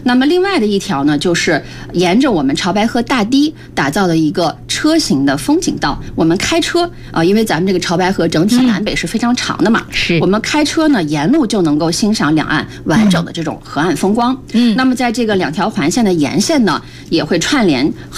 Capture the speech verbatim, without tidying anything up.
那么另外的一条呢，就是沿着我们潮白河大堤打造了一个车行的风景道。我们开车啊、呃，因为咱们这个潮白河整体南北是非常长的嘛， 嗯、是我们开车呢沿路就能够欣赏两岸完整的这种河岸风光。 嗯， 那么在这个两条环线的沿线呢，也会串联